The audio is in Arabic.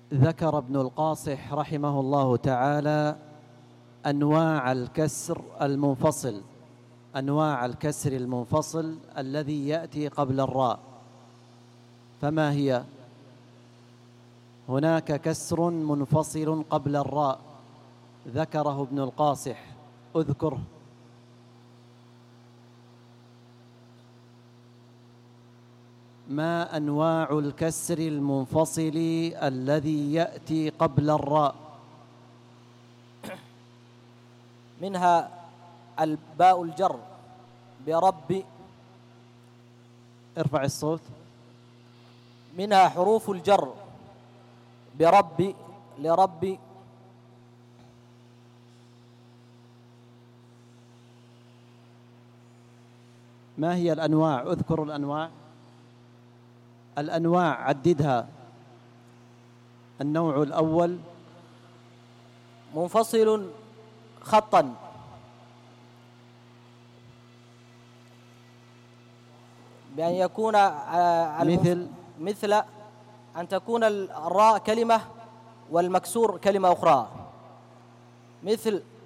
ذكر ابن القاصح رحمه الله تعالى أنواع الكسر المنفصل، أنواع الكسر المنفصل الذي يأتي قبل الراء. فما هي؟ هناك كسر منفصل قبل الراء ذكره ابن القاصح، اذكره. ما أنواع الكسر المنفصل الذي يأتي قبل الراء؟ منها الباء الجر برب. ارفع الصوت. منها حروف الجر برب، لرب. ما هي الأنواع؟ اذكروا الأنواع. الأنواع عددها. النوع الأول منفصل خطا، بأن يكون مثل أن تكون الراء كلمة والمكسور كلمة أخرى، مثل